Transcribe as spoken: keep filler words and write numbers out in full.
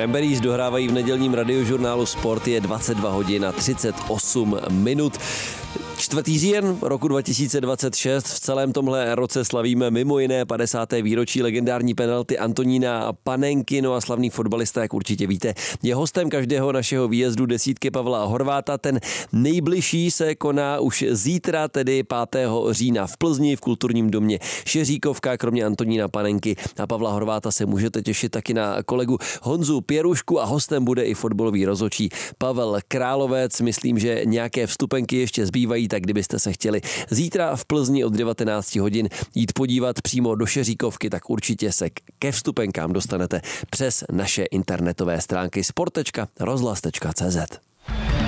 Cranberries dohrávají v nedělním radiožurnálu Sport, je dvacet dva hodin a třicet osm minut. čtvrtý říjen roku dva tisíce dvacet šest. V celém tomhle roce slavíme mimo jiné padesáté výročí legendární penalty Antonína Panenky. No a slavný fotbalista, jak určitě víte, je hostem každého našeho výjezdu desítky Pavla Horváta. Ten nejbližší se koná už zítra, tedy pátého října v Plzni v kulturním domě Šeříkovka. Kromě Antonína Panenky a Pavla Horváta se můžete těšit taky na kolegu Honzu Pěrušku a hostem bude i fotbalový rozhodčí Pavel Královec. Myslím, že nějaké vstupenky ještě zbývají, tak kdybyste se chtěli zítra v Plzni od devatenáct hodin jít podívat přímo do Šeříkovky, tak určitě se ke vstupenkám dostanete přes naše internetové stránky sport tečka rozhlas tečka cé zet.